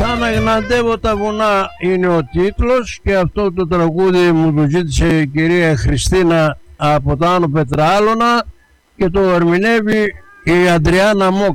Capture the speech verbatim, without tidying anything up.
Σαν αγναντεύω τα βουνά είναι ο τίτλος και αυτό το τραγούδι μου το ζήτησε η κυρία Χριστίνα από τα Άνω Πετράλωνα και το ερμηνεύει η Αντριάννα Μόκ.